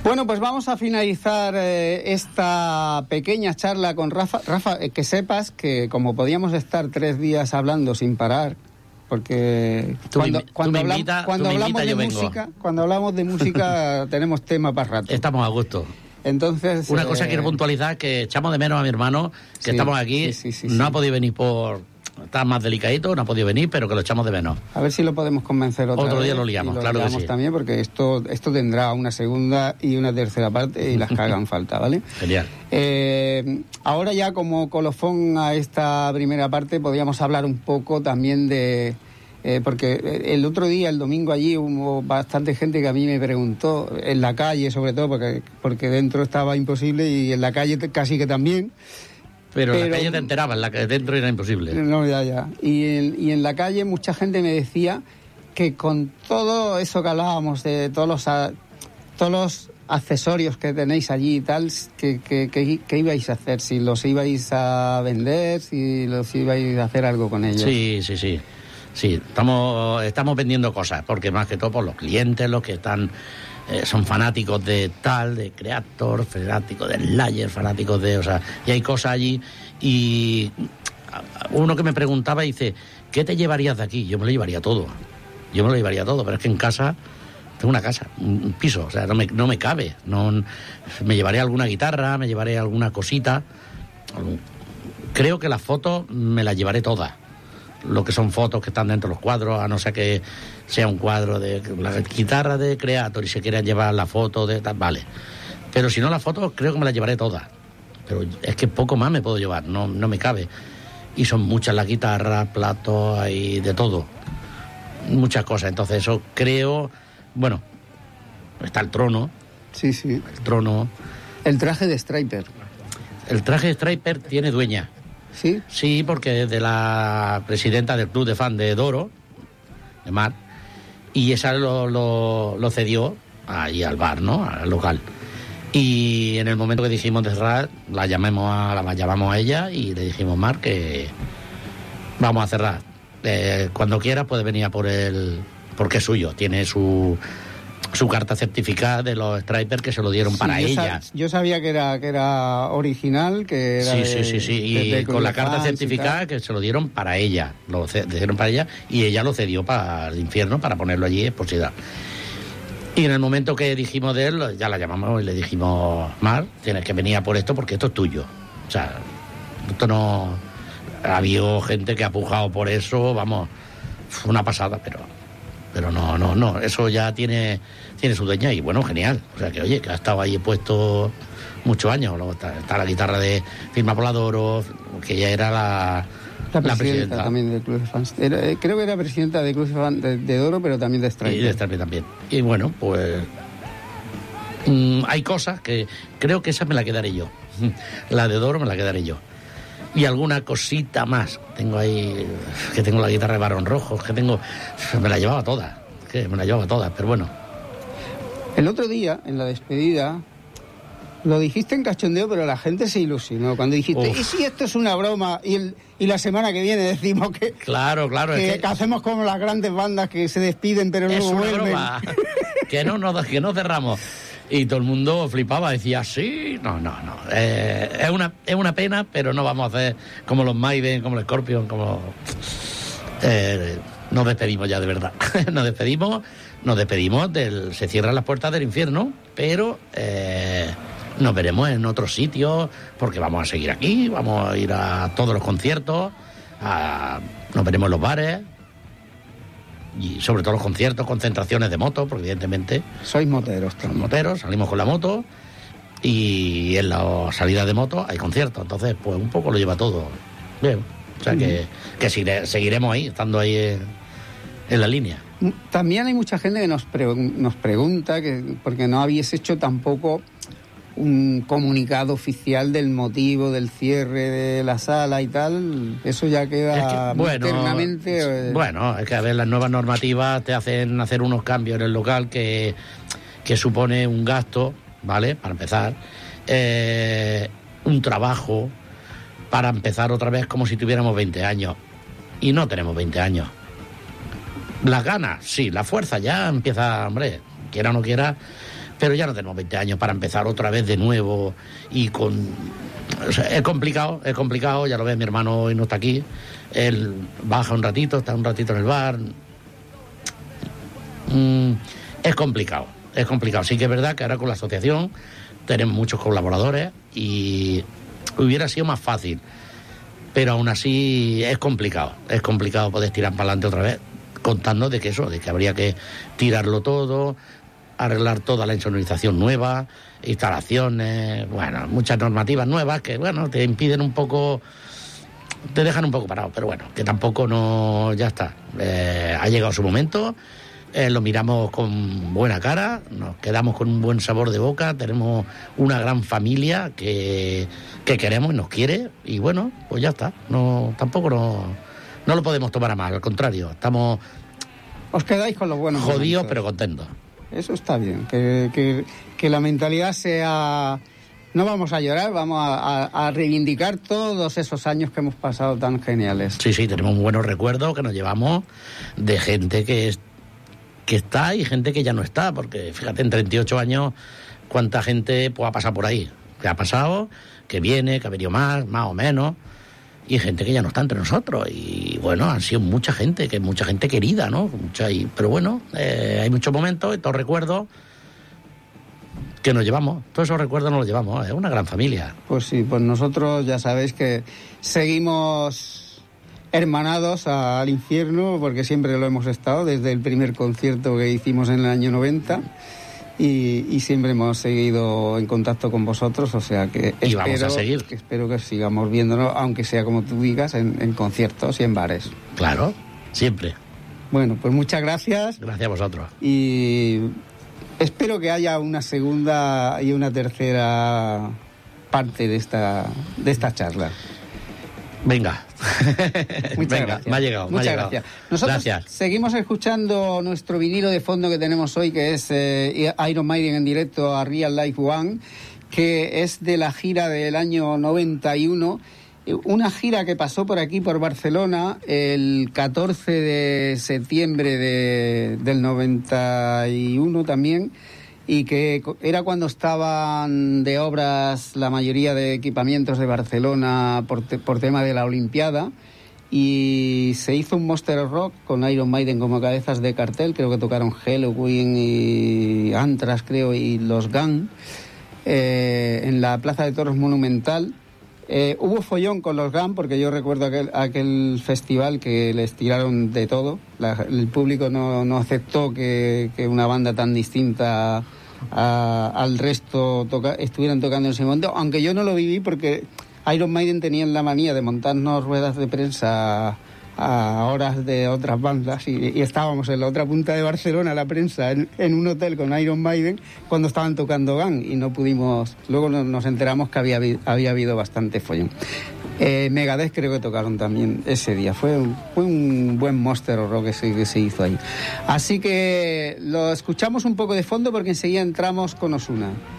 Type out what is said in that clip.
Bueno, pues vamos a finalizar esta pequeña charla con Rafa. Rafa, que sepas que como podíamos estar 3 días hablando sin parar, porque cuando hablamos de música tenemos tema para rato. Estamos a gusto. Entonces, una cosa quiero puntualizar, que echamos de menos a mi hermano, que estamos aquí, no ha podido venir está más delicadito, no ha podido venir, pero que lo echamos de menos. A ver si lo podemos convencer otro día lo liamos, claro que sí. También, porque esto tendrá una segunda y una tercera parte y las que hagan falta, ¿vale? Genial. Ahora ya como colofón a esta primera parte podríamos hablar un poco también de... porque el otro día, el domingo, allí hubo bastante gente que a mí me preguntó, en la calle sobre todo, porque dentro estaba imposible y en la calle casi que también... Pero en la calle te enterabas, en la que dentro era imposible. No, ya. Y en la calle mucha gente me decía que con todo eso que hablábamos, de todos los accesorios que tenéis allí y tal, ¿qué ibais a hacer? Si los ibais a vender, si los ibais a hacer algo con ellos. Sí, estamos vendiendo cosas, porque más que todo por los clientes, los que están... son fanáticos de Creator, fanáticos de Slayer, fanáticos de... y hay cosas allí. Y uno que me preguntaba dice, ¿qué te llevarías de aquí? Yo me lo llevaría todo, pero es que en casa... Tengo una casa, un piso, no me cabe. Me llevaré alguna guitarra, me llevaré alguna cosita. Creo que las fotos me las llevaré todas. Lo que son fotos que están dentro de los cuadros, a no ser que sea un cuadro de la guitarra de Creator y se quieran llevar la foto de tal, vale. Pero si no, las fotos creo que me las llevaré todas. Pero es que poco más me puedo llevar, no me cabe. Y son muchas las guitarras, platos, hay de todo. Muchas cosas. Entonces eso creo... Bueno, está el trono. Sí. El trono. El traje de Striper. El traje de Striper tiene dueña. ¿Sí? Sí, porque es de la presidenta del club de fan de Doro, de Mar, y esa lo cedió ahí al bar, ¿no? Al local. Y en el momento que dijimos de cerrar, la llamamos a ella y le dijimos, Mar, que vamos a cerrar. Cuando quieras puedes venir a por él, porque es suyo, tiene su carta certificada de los Stripers que se lo dieron para ella. Yo sabía que era original, que era sí. Y con la carta certificada que se lo dieron para ella. Lo dieron para ella y ella lo cedió para el infierno para ponerlo allí en posibilidad. Y en el momento que dijimos de él, ya la llamamos y le dijimos, Mar, tienes que venir a por esto porque esto es tuyo. O sea, esto no... Ha habido gente que ha pujado por eso, vamos, fue una pasada, pero no, eso ya tiene su dueña y bueno, genial. O sea que, oye, que ha estado ahí puesto muchos años. Luego está la guitarra de firma por la Doro, que ella era la presidenta también del Club de Fans. Creo que era presidenta del Club de Fans de Doro, pero también de Striper. Y de Striper también. Y bueno, pues hay cosas que creo que esa me la quedaré yo. La de Doro me la quedaré yo. Y alguna cosita más. Tengo ahí, que tengo la guitarra de Barón Rojo, me la llevaba todas, pero bueno. El otro día, en la despedida, lo dijiste en cachondeo, pero la gente se ilusionó cuando dijiste, ¿y si esto es una broma? Y la semana que viene decimos que... Claro, que hacemos como las grandes bandas que se despiden, pero luego vuelven. Es una broma, que no cerramos. Y todo el mundo flipaba, decía, sí, no. Es una pena, pero no vamos a hacer como los Maiden, como los Scorpion, como... Nos despedimos ya, de verdad. Nos despedimos, se cierran las puertas del infierno, pero nos veremos en otros sitios, porque vamos a seguir aquí, vamos a ir a todos los conciertos, nos veremos en los bares... Y sobre todo los conciertos, concentraciones de motos, porque evidentemente... Sois moteros. Somos moteros, salimos con la moto y en la salida de moto hay conciertos. Entonces, pues un poco lo lleva todo. Bien. O sea que seguiremos ahí, estando ahí en la línea. También hay mucha gente que nos pregunta, porque no habéis hecho tampoco un comunicado oficial del motivo del cierre de la sala y tal, eso ya queda internamente... Bueno, es que a ver, las nuevas normativas te hacen hacer unos cambios en el local que supone un gasto, ¿vale? Para empezar, un trabajo para empezar otra vez como si tuviéramos 20 años. Y no tenemos 20 años. Las ganas, sí, la fuerza ya empieza, hombre, quiera o no quiera... pero ya no tenemos 20 años para empezar otra vez de nuevo y con... O sea, es complicado, ya lo ves, mi hermano hoy no está aquí, él baja un ratito, está un ratito en el bar. Es complicado. Sí que es verdad que ahora con la asociación tenemos muchos colaboradores y hubiera sido más fácil, pero aún así es complicado poder tirar para adelante otra vez, contando de que habría que tirarlo todo, arreglar toda la insonorización nueva, instalaciones, bueno, muchas normativas nuevas que, bueno, te impiden un poco, te dejan un poco parado, pero bueno, que tampoco no, ya está, ha llegado su momento, lo miramos con buena cara, nos quedamos con un buen sabor de boca, tenemos una gran familia que queremos y nos quiere, y bueno, pues ya está, tampoco no lo podemos tomar a mal, al contrario, estamos... Os quedáis con los buenos jodidos, momentos. Pero contentos. Eso está bien, que la mentalidad sea... No vamos a llorar, vamos a reivindicar todos esos años que hemos pasado tan geniales. Sí, tenemos buenos recuerdos que nos llevamos de gente que está y gente que ya no está, porque fíjate, en 38 años, cuánta gente pues ha pasado por ahí, que ha pasado, que viene, que ha venido más o menos, y gente que ya no está entre nosotros, y bueno, han sido mucha gente querida, ¿no? Pero bueno, hay muchos momentos, estos recuerdos que nos llevamos, todos esos recuerdos nos los llevamos, es una gran familia. Pues sí, pues nosotros ya sabéis que seguimos hermanados al infierno, porque siempre lo hemos estado, desde el primer concierto que hicimos en el año 90, y siempre hemos seguido en contacto con vosotros, o sea que vamos a seguir. Espero que sigamos viéndonos, aunque sea como tú digas, en conciertos y en bares. Claro, siempre. Bueno, pues muchas gracias. Gracias a vosotros. Y espero que haya una segunda y una tercera parte de esta charla. Venga. Muchas gracias. Me ha llegado. Gracias. Nosotros seguimos escuchando nuestro vinilo de fondo que tenemos hoy, que es Iron Maiden en directo a Real Life One, que es de la gira del año 91. Una gira que pasó por aquí, por Barcelona, el 14 de septiembre del 91 también, y que era cuando estaban de obras la mayoría de equipamientos de Barcelona por tema de la Olimpiada, y se hizo un Monster of Rock con Iron Maiden como cabezas de cartel. Creo que tocaron Helloween y Anthrax, creo, y los Gun, en la Plaza de Toros Monumental. Hubo follón con los Gun, porque yo recuerdo aquel festival que les tiraron de todo. El público no aceptó que una banda tan distinta al resto estuvieran tocando en ese momento, aunque yo no lo viví, porque Iron Maiden tenían la manía de montarnos ruedas de prensa a horas de otras bandas, y estábamos en la otra punta de Barcelona, la prensa, en un hotel con Iron Maiden cuando estaban tocando Gun, y no pudimos. Luego nos enteramos que había habido bastante follón. Megadeth creo que tocaron también ese día. Fue un buen Monster of Rock que se hizo ahí. Así que lo escuchamos un poco de fondo, porque enseguida entramos con Ozuna.